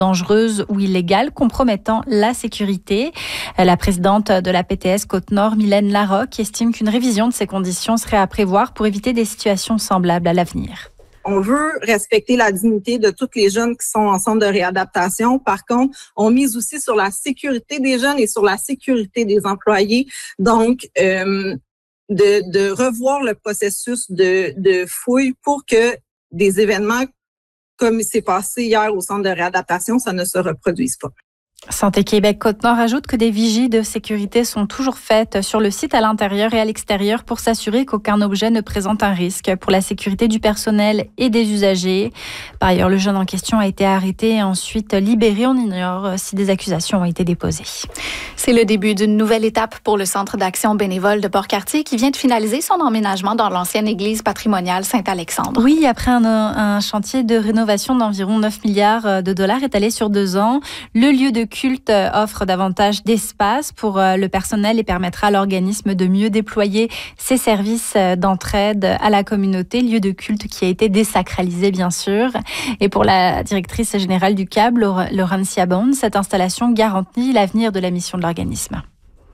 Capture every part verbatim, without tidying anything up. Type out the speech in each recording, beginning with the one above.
dangereuses ou illégales, compromettant la sécurité. La présidente de la P T S Côte-Nord, Mylène Larocque, estime qu'une révision de ces conditions serait à prévoir pour éviter des situations semblables à l'avenir. On veut respecter la dignité de tous les jeunes qui sont en centre de réadaptation. Par contre, on mise aussi sur la sécurité des jeunes et sur la sécurité des employés. Donc, euh, de, de revoir le processus de, de fouille pour que des événements comme il s'est passé hier au centre de réadaptation, ça ne se reproduise pas. Santé Québec Côte-Nord ajoute que des vigies de sécurité sont toujours faites sur le site à l'intérieur et à l'extérieur pour s'assurer qu'aucun objet ne présente un risque pour la sécurité du personnel et des usagers. Par ailleurs, le jeune en question a été arrêté et ensuite libéré. On ignore si des accusations ont été déposées. C'est le début d'une nouvelle étape pour le Centre d'action bénévole de Port-Cartier qui vient de finaliser son emménagement dans l'ancienne église patrimoniale Saint-Alexandre. Oui, après un, un chantier de rénovation d'environ neuf milliards de dollars étalé sur deux ans, le lieu de culte offre davantage d'espace pour le personnel et permettra à l'organisme de mieux déployer ses services d'entraide à la communauté. Lieu de culte qui a été désacralisé, bien sûr. Et pour la directrice générale du C A B, Laurencia Bond, cette installation garantit l'avenir de la mission de l'organisme.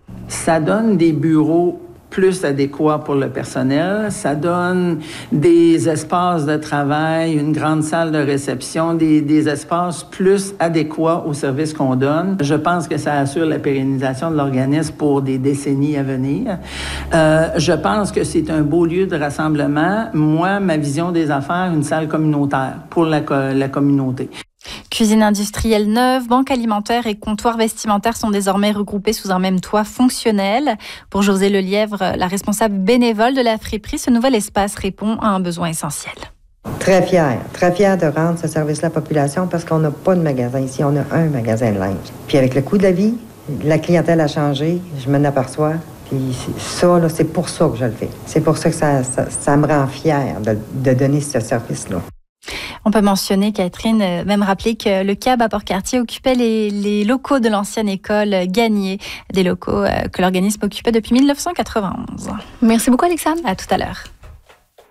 Ça donne des bureaux plus adéquats pour le personnel. Ça donne des espaces de travail, une grande salle de réception, des, des espaces plus adéquats aux services qu'on donne. Je pense que ça assure la pérennisation de l'organisme pour des décennies à venir. Euh, je pense que c'est un beau lieu de rassemblement. Moi, ma vision des affaires, une salle communautaire pour la, la communauté. Cuisine industrielle neuve, banque alimentaire et comptoir vestimentaire sont désormais regroupés sous un même toit fonctionnel. Pour José Lelièvre, la responsable bénévole de la friperie, ce nouvel espace répond à un besoin essentiel. Très fière, très fière de rendre ce service-là à la population parce qu'on n'a pas de magasin ici, on a un magasin de linge. Puis avec le coût de la vie, la clientèle a changé, je m'en aperçois. Puis ça, là, c'est pour ça que je le fais. C'est pour ça que ça, ça, ça me rend fière de, de donner ce service-là. On peut mentionner, Catherine, même rappeler que le C A B à Port-Cartier occupait les, les locaux de l'ancienne école Gagné, des locaux que l'organisme occupait depuis mille neuf cent quatre-vingt-onze. Merci beaucoup, Alexandre. À tout à l'heure.